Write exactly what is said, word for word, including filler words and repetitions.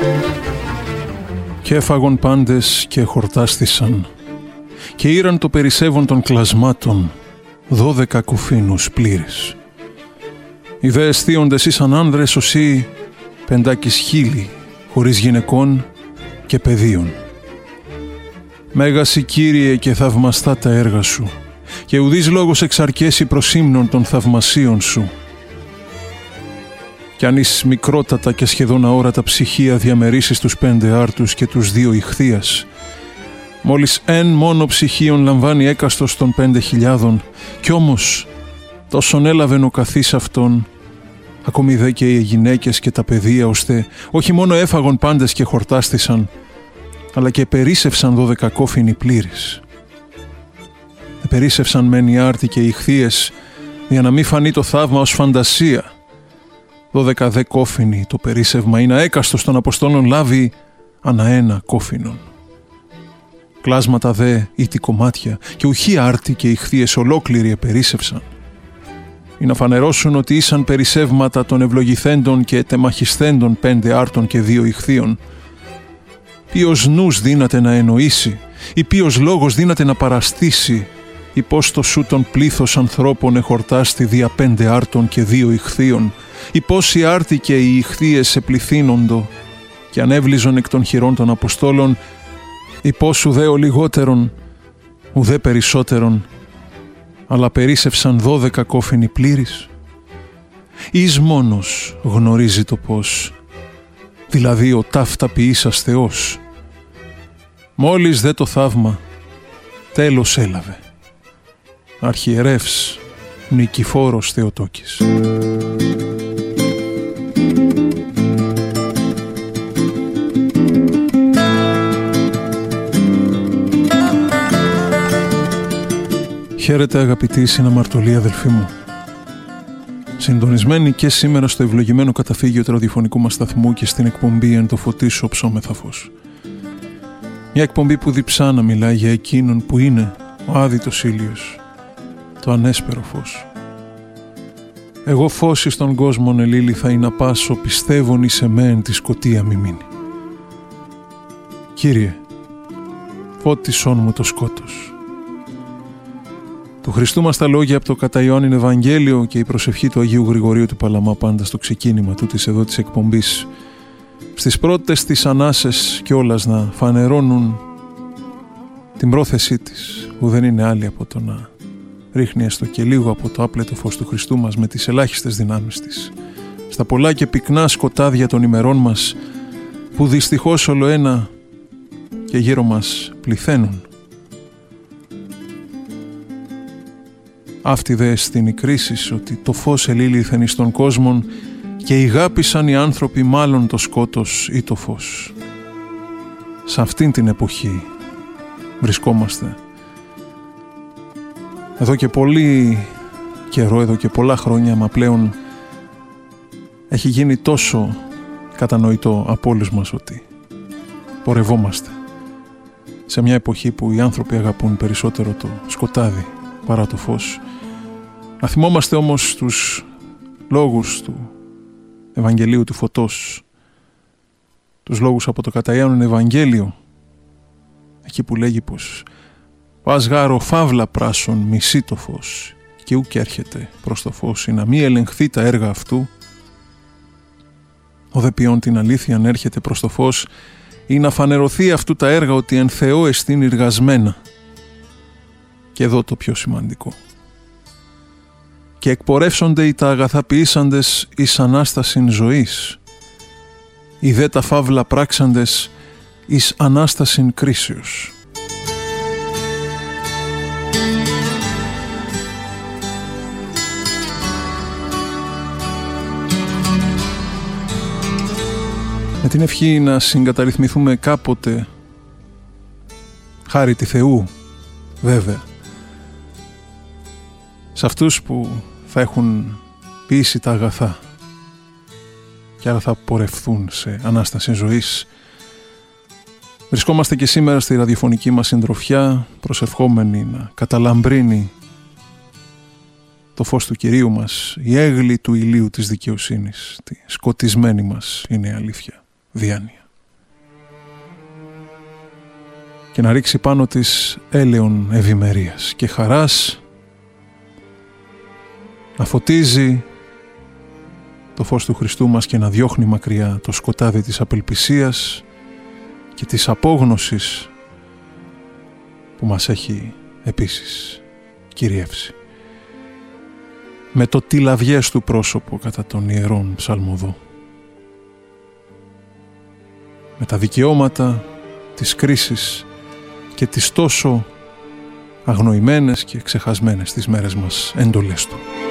Και έφαγον πάντες και χορτάστησαν και ήραν το περισσεύον των κλασμάτων δώδεκα κοφίνους πλήρες. Οι δε αισθίοντες ήσαν άνδρες οσί πεντάκις χίλι χωρίς γυναικών και παιδίων. Μέγασι Κύριε και θαυμαστά τα έργα σου και ουδής λόγος εξαρκέσει προς ύμνον των θαυμασίων σου. Κι αν εις μικρότατα και σχεδόν αόρατα ψυχία διαμερίσεις τους πέντε άρτους και τους δύο ηχθείας, μόλις εν μόνο ψυχίον λαμβάνει έκαστος των πέντε χιλιάδων, κι όμως τόσον έλαβεν ο καθής αυτόν, ακόμη δε και οι γυναίκες και τα παιδεία, ώστε όχι μόνο έφαγον πάντες και χορτάστησαν, αλλά και περίσσευσαν δώδεκα κόφινοι πλήρες. Περίσσευσαν μεν οι άρτοι και οι ηχθείες, για να μην φανεί το θαύμα ως φαντασία. Δώδεκα δε κόφινοι το περίσσευμα είναι έκαστος των Αποστόλων λάβει ανά ένα κόφινον. Κλάσματα δε ήτι κομμάτια και ουχή άρτοι και ηχθείες ολόκληροι επερίσσευσαν. Ή να φανερώσουν ότι ήσαν περισσεύματα των ευλογηθέντων και τεμαχισθέντων πέντε άρτων και δύο ηχθείων. Ποιος νους δύναται να εννοήσει ή ποιος λόγος δύναται να παραστήσει ή πώς το σου τον πλήθος ανθρώπων εχορτάστη δια πέντε άρτων και δύο ηχθείων, ή πώς οι άρτοι και οι ηχθείες επληθύνοντο και ανέβλυζον εκ των χειρών των Αποστόλων, ή πώς ουδέ ο λιγότερον ουδέ περισσότερον, αλλά περίσσευσαν δώδεκα κόφινοι πλήρης. Εις μόνος γνωρίζει το πώς, δηλαδή ο ταύτα ποιήσας Θεός. Μόλις δε το θαύμα τέλος έλαβε. Αρχιερεύς Νικηφόρος Θεοτόκης. Χαίρετε αγαπητοί συναμαρτωλοί αδελφοί μου. Συντονισμένοι και σήμερα στο ευλογημένο καταφύγιο του ραδιοφωνικού μας σταθμού και στην εκπομπή «Εν το φωτί σου ψώμεθα φως». Μια εκπομπή που διψά να μιλάει για εκείνον που είναι ο άδειτος ήλιος, το ανέσπερο φως. Εγώ φως εις τον κόσμον ελίλη θα είναι πάσω, πιστεύων εις εμέν τη σκοτία μη μείνει. Κύριε, φώτισόν μου το σκότος. Του Χριστού μας τα λόγια από το κατά Ιωάννην Ευαγγέλιο και η προσευχή του Αγίου Γρηγορίου του Παλαμά πάντα στο ξεκίνημα τούτης εδώ της εκπομπής, στις πρώτες τις ανάσες κιόλας να φανερώνουν την πρόθεσή της, που δεν είναι άλλη από το να ρίχνει έστω και λίγο από το άπλετο φως του Χριστού μας με τις ελάχιστες δυνάμεις της στα πολλά και πυκνά σκοτάδια των ημερών μας, που δυστυχώς όλο ένα και γύρω μας πληθαίνουν. Αυτή δε στην η κρίση ότι το φως ελήλυθεν εις τον κόσμον και ηγάπησαν οι άνθρωποι μάλλον το σκότος ή το φως. Σε αυτήν την εποχή βρισκόμαστε. Εδώ και πολύ καιρό, εδώ και πολλά χρόνια, μα πλέον έχει γίνει τόσο κατανοητό από όλους μας ότι πορευόμαστε σε μια εποχή που οι άνθρωποι αγαπούν περισσότερο το σκοτάδι παρά το φως. Να θυμόμαστε όμως τους λόγους του Ευαγγελίου του Φωτός, τους λόγους από το κατά Ιωάννην Ευαγγέλιο, εκεί που λέγει πως «Πας γάρο φαύλα πράσον μισεί το φως και ούκ έρχεται προς το φως, ή να μη ελεγχθεί τα έργα αυτού. Ο δε ποιόν την αλήθεια αν έρχεται προς το φως, ή να φανερωθεί αυτού τα έργα ότι εν Θεώ εστίν εργασμένα». Και εδώ το πιο σημαντικό. «Και εκπορεύσονται οι τα αγαθά ποιήσαντες εις Ανάστασιν ζωής, οι δε τα φαύλα πράξαντες εις Ανάστασιν κρίσεως». Με την ευχή να συγκαταρρυθμηθούμε κάποτε, χάρη τη Θεού βέβαια, σε αυτούς που θα έχουν ποιήσει τα αγαθά και άρα θα πορευθούν σε Ανάσταση ζωής. Βρισκόμαστε και σήμερα στη ραδιοφωνική μας συντροφιά, προσευχόμενοι να καταλαμπρύνει το φως του Κυρίου μας, η έγλη του ηλίου της δικαιοσύνης, τη σκοτισμένη μας είναι η αλήθεια διάνοια. και να ρίξει πάνω της έλεον ευημερίας και χαράς, να φωτίζει το φως του Χριστού μας και να διώχνει μακριά το σκοτάδι της απελπισίας και της απόγνωσης που μας έχει επίσης κυριεύσει. Με το τυλαβιές του πρόσωπο κατά τον Ιερόν Ψαλμοδό. Με τα δικαιώματα, τις κρίσεις και τις τόσο αγνοημένες και ξεχασμένες τις μέρες μας εντολές του.